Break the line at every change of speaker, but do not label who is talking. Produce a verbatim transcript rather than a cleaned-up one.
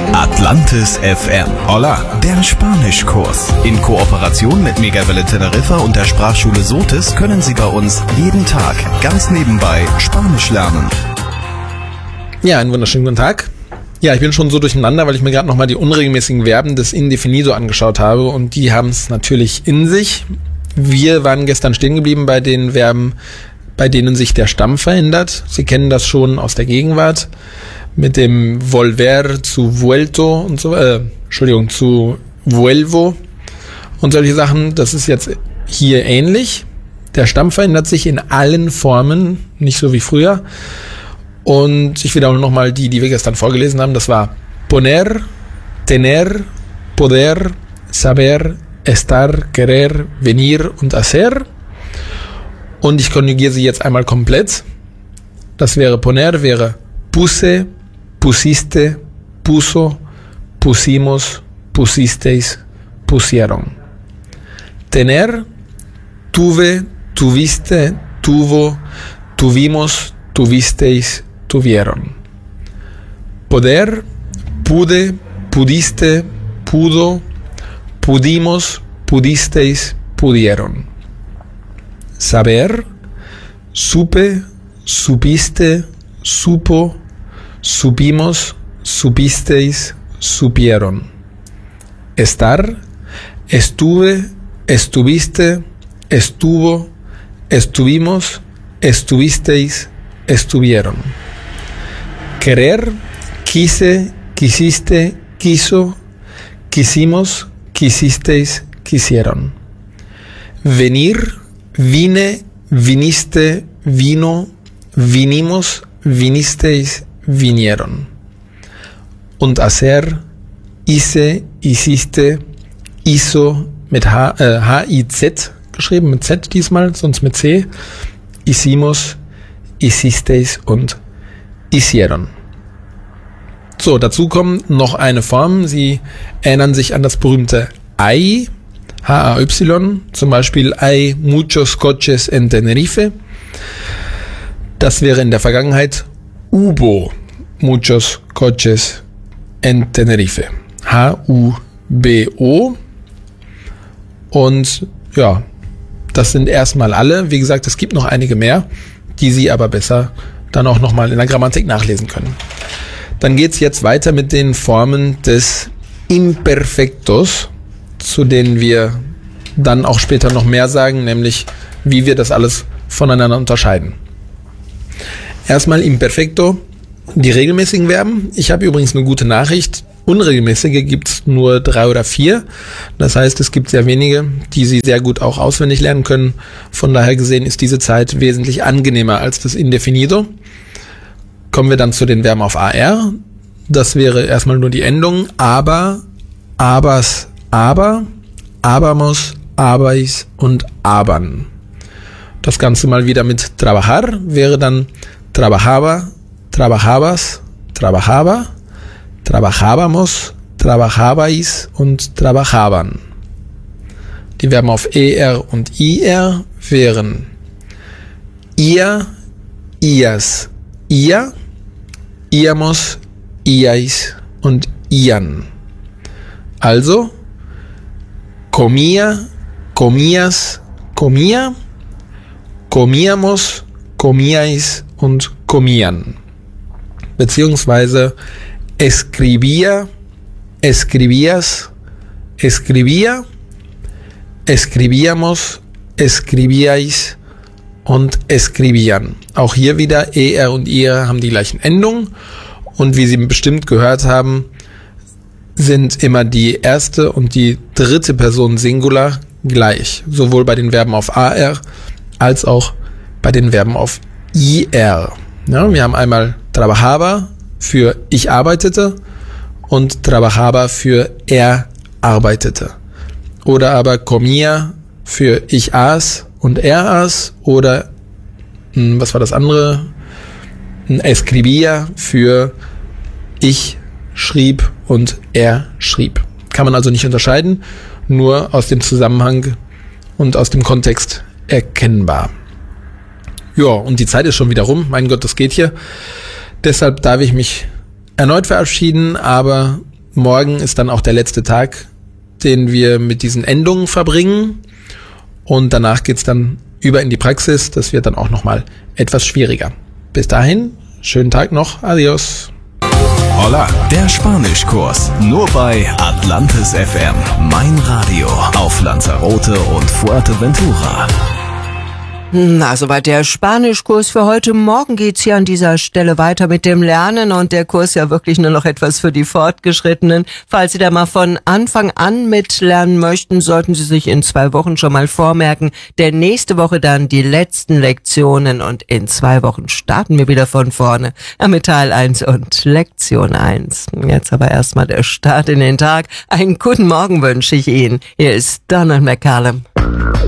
Atlantis F M. Hola, der Spanischkurs. In Kooperation mit Megawelle Teneriffa und der Sprachschule Sotis können Sie bei uns jeden Tag ganz nebenbei Spanisch lernen.
Ja, einen wunderschönen guten Tag. Ja, ich bin schon so durcheinander, weil ich mir gerade nochmal die unregelmäßigen Verben des Indefinido angeschaut habe und die haben es natürlich in sich. Wir waren gestern stehen geblieben bei den Verben, bei denen sich der Stamm verändert. Sie kennen das schon aus der Gegenwart mit dem volver zu vuelto und so, äh, Entschuldigung, zu vuelvo und solche Sachen. Das ist jetzt hier ähnlich. Der Stamm verändert sich in allen Formen, nicht so wie früher. Und ich wiederhole nochmal die, die wir gestern vorgelesen haben. Das war poner, tener, poder, saber, estar, querer, venir und hacer. Und ich konjugiere sie jetzt einmal komplett. Das wäre poner, wäre puse, pusiste, puso, pusimos, pusisteis, pusieron. Tener, tuve, tuviste, tuvo, tuvimos, tuvisteis, tuvieron. Poder, pude, pudiste, pudo, pudimos, pudisteis, pudieron. Saber, supe, supiste, supo, supimos, supisteis, supieron. Estar, estuve, estuviste, estuvo, estuvimos, estuvisteis, estuvieron. Querer, quise, quisiste, quiso, quisimos, quisisteis, quisieron. Venir, vine, viniste, vino, vinimos, vinisteis, vinieron. Und hacer, hice, hiciste, hizo, mit H, äh, H I Z geschrieben, mit Z diesmal, sonst mit C. Hicimos, hicisteis und hicieron. So, dazu kommt noch eine Form. Sie erinnern sich an das berühmte hay, H A Y, zum Beispiel hay muchos coches en Tenerife. Das wäre in der Vergangenheit hubo muchos coches en Tenerife. H U B O. Und ja, das sind erstmal alle. Wie gesagt, es gibt noch einige mehr, die Sie aber besser dann auch nochmal in der Grammatik nachlesen können. Dann geht es jetzt weiter mit den Formen des Imperfektos, zu denen wir dann auch später noch mehr sagen, nämlich wie wir das alles voneinander unterscheiden. Erstmal Imperfekto, die regelmäßigen Verben. Ich habe übrigens eine gute Nachricht. Unregelmäßige gibt es nur drei oder vier. Das heißt, es gibt sehr wenige, die Sie sehr gut auch auswendig lernen können. Von daher gesehen ist diese Zeit wesentlich angenehmer als das Indefinido. Kommen wir dann zu den Verben auf A R. Das wäre erstmal nur die Endung aber, abers, aber, abermos, abais und abern. Das Ganze mal wieder mit trabajar wäre dann trabajaba, trabajabas, trabajaba, trabajábamos, trabajabais und trabajaban. Die Verben auf E R und I R wären ihr, ias, ihr, iamos, iais und ian. Also comía, comías, comía, comíamos, comíais und comían. Beziehungsweise escribía, escribías, escribía, escribíamos, escribíais und escribían. Auch hier wieder E R und I R haben die gleichen Endungen und wie Sie bestimmt gehört haben, sind immer die erste und die dritte Person Singular gleich. Sowohl bei den Verben auf A R als auch bei den Verben auf I R. Ja, wir haben einmal trabajaba für ich arbeitete und trabajaba für er arbeitete. Oder aber comía für ich aß und er aß. Oder, was war das andere? Escribía für ich schrieb und er schrieb. Kann man also nicht unterscheiden, nur aus dem Zusammenhang und aus dem Kontext erkennbar. Ja, und die Zeit ist schon wieder rum. Mein Gott, das geht hier. Deshalb darf ich mich erneut verabschieden, aber morgen ist dann auch der letzte Tag, den wir mit diesen Endungen verbringen. Und danach geht's dann über in die Praxis. Das wird dann auch nochmal etwas schwieriger. Bis dahin, schönen Tag noch. Adios.
Hola, der Spanischkurs. Nur bei Atlantis F M. Mein Radio auf Lanzarote und Fuerteventura.
Na, soweit der Spanischkurs für heute. Morgen geht's hier an dieser Stelle weiter mit dem Lernen und der Kurs ja wirklich nur noch etwas für die Fortgeschrittenen. Falls Sie da mal von Anfang an mitlernen möchten, sollten Sie sich in zwei Wochen schon mal vormerken, denn nächste Woche dann die letzten Lektionen und in zwei Wochen starten wir wieder von vorne mit Teil eins und Lektion eins. Jetzt aber erstmal der Start in den Tag. Einen guten Morgen wünsche ich Ihnen. Hier ist Donald McCallum.